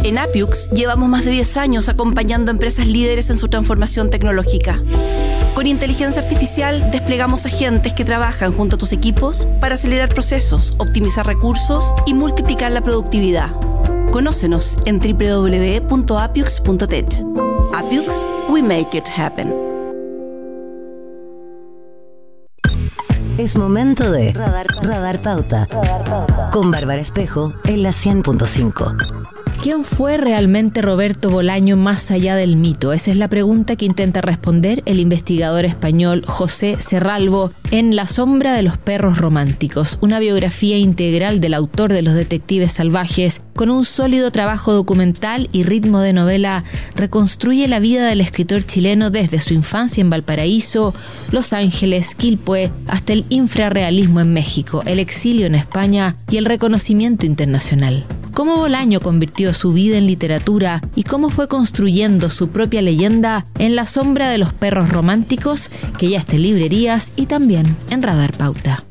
En Appiux llevamos más de 10 años acompañando a empresas líderes en su transformación tecnológica. Con inteligencia artificial desplegamos agentes que trabajan junto a tus equipos para acelerar procesos, optimizar recursos y multiplicar la productividad. Conócenos en www.appiux.tech. Appiux, we make it happen. Es momento de Radar Pauta. Con Bárbara Espejo en la 100.5. ¿Quién fue realmente Roberto Bolaño más allá del mito? Esa es la pregunta que intenta responder el investigador español José Serralvo en La sombra de los perros románticos, una biografía integral del autor de Los detectives salvajes. Con un sólido trabajo documental y ritmo de novela, reconstruye la vida del escritor chileno desde su infancia en Valparaíso, Los Ángeles, Quilpué, hasta el infrarrealismo en México, el exilio en España y el reconocimiento internacional. Cómo Bolaño convirtió su vida en literatura y cómo fue construyendo su propia leyenda en La sombra de los perros románticos, que ya está en librerías y también en Radar Pauta.